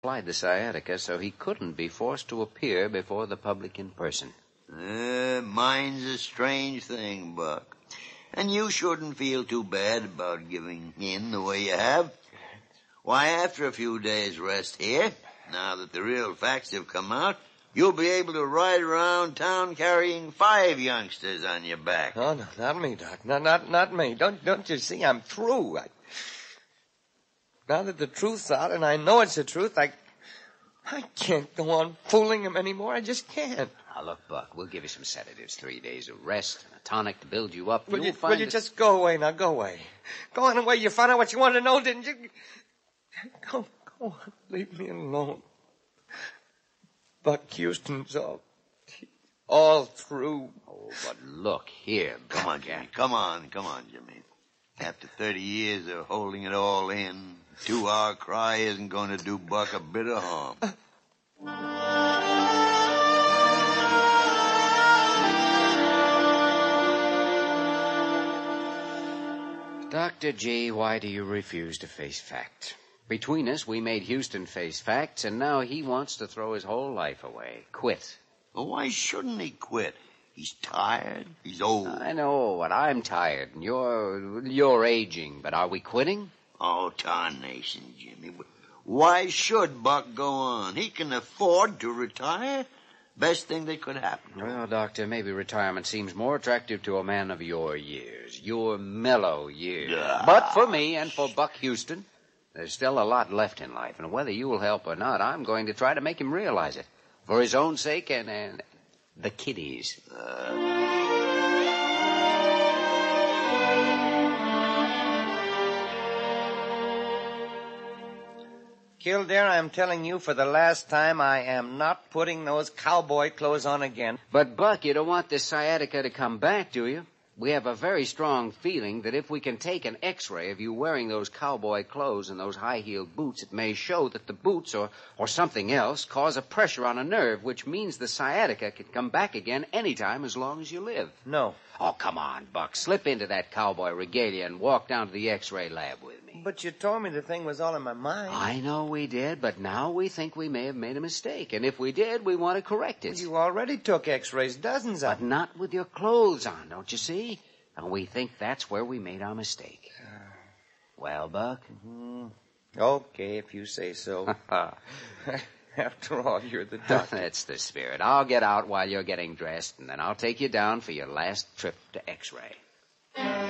applied the sciatica so he couldn't be forced to appear before the public in person. Mind's a strange thing, Buck. And you shouldn't feel too bad about giving in the way you have. Why, after a few days' rest here, now that the real facts have come out, you'll be able to ride around town carrying 5 youngsters on your back. Oh, no, not me, Doc. Not me. Don't you see? I'm through. Now that the truth's out, and I know it's the truth, I can't go on fooling him anymore. I just can't. Now, look, Buck, we'll give you some sedatives, 3 days of rest, and a tonic to build you up. Will you just go away now? Go away. Go on away. You found out what you wanted to know, didn't you? Go on. Leave me alone. Buck Houston's all through. Oh, but look here, Buck. Come on, Jimmy. Come on, Jimmy. After 30 years of holding it all in, a 2-hour cry isn't going to do Buck a bit of harm. Dr. G, why do you refuse to face fact? Between us, we made Houston face facts, and now he wants to throw his whole life away. Quit. Well, why shouldn't he quit? He's tired. He's old. I know, but I'm tired, and you're aging. But are we quitting? Oh, tarnation, Jimmy. Why should Buck go on? He can afford to retire. Best thing that could happen. Well, Doctor, maybe retirement seems more attractive to a man of your years, your mellow years. But for me and for Buck Houston, there's still a lot left in life, and whether you will help or not, I'm going to try to make him realize it. For his own sake and the kiddies. Kildare, I'm telling you for the last time, I am not putting those cowboy clothes on again. But, Buck, you don't want this sciatica to come back, do you? We have a very strong feeling that if we can take an X-ray of you wearing those cowboy clothes and those high-heeled boots, it may show that the boots or something else cause a pressure on a nerve, which means the sciatica can come back again anytime as long as you live. No. Oh, come on, Buck. Slip into that cowboy regalia and walk down to the X-ray lab with me. But you told me the thing was all in my mind. I know we did, but now we think we may have made a mistake. And if we did, we want to correct it. Well, you already took X-rays, dozens of them. But not with your clothes on, don't you see? And we think that's where we made our mistake. Well, Buck? Mm-hmm. Okay, if you say so. After all, you're the doctor. That's the spirit. I'll get out while you're getting dressed, and then I'll take you down for your last trip to X-ray.